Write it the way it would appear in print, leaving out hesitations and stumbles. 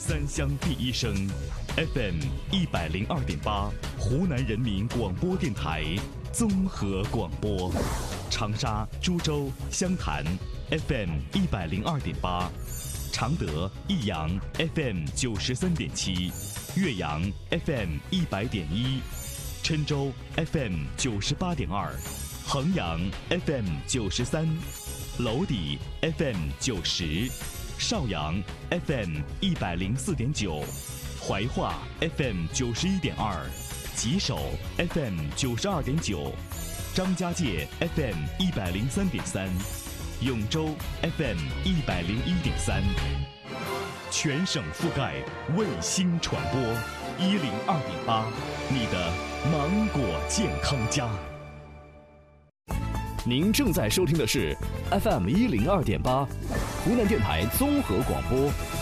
三乡第一声 FM 102.8，湖南人民广播电台综合广播。长沙、株洲、湘潭 FM 102.8，常德、益阳 FM 93.7，岳阳 FM 100.1，郴州 FM 98.2，衡阳 FM 93，娄底 FM 90，邵阳 FM 104.9，怀化 FM 91.2，吉首 FM 92.9，张家界 FM 103.3，永州 FM 101.3，全省覆盖卫星传播102.8，你的芒果健康家。 您正在收听的是 FM 102.8，湖南电台综合广播。